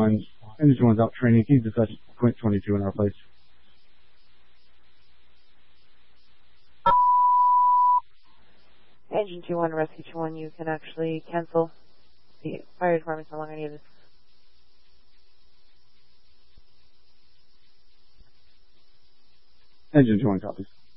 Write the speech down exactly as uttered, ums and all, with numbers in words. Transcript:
one, Engine two one's out training. Can you dispatch Quint twenty-two in our place? Engine two one, Rescue two one, you can actually cancel. The fire department's no longer needed. Engine two one copies.